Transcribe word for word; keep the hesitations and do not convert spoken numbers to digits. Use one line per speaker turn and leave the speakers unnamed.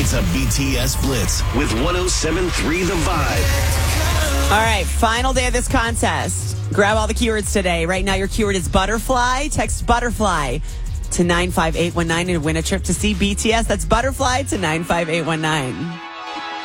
It's a B T S Blitz with one oh seven point three The Vibe.
All right, final day of this contest. Grab all the keywords today. Right now, your keyword is butterfly. Text butterfly to nine five eight one nine and win a trip to see B T S. That's butterfly to nine five eight one nine.